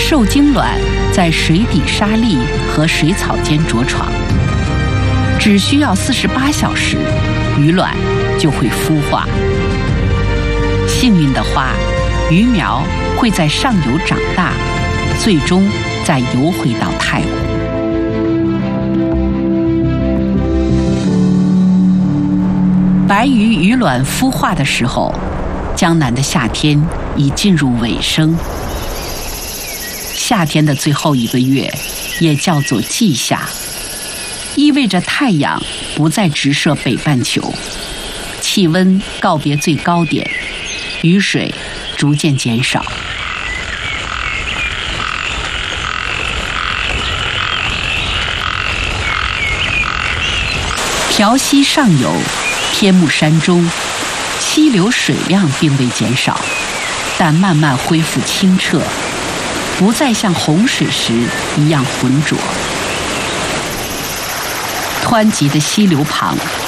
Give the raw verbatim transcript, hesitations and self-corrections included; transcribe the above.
受精卵在水底沙砾和水草间着床，只需要四十八小时，鱼卵就会孵化。幸运的话，鱼苗会在上游长大，最终再游回到太湖。白鱼鱼卵孵化的时候，江南的夏天已进入尾声。夏天的最后一个月也叫做季夏，意味着太阳不再直射北半球，气温告别最高点，雨水逐渐减少。朴溪上游天目山中，溪流水量并未减少，但慢慢恢复清澈，不再像洪水时一样浑浊。湍急的溪流旁